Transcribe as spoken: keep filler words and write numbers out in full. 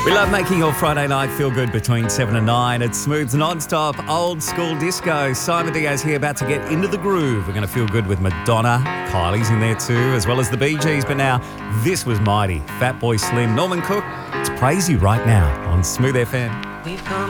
We love making your Friday night feel good between seven and nine. It's smooth, non-stop, old school disco. Simon Diaz here, about to get into the groove. We're going to feel good with Madonna. Kylie's in there too, as well as the Bee Gees. But now, this was mighty. Fatboy Slim, Norman Cook. It's Praise You right now on Smooth F M. We've come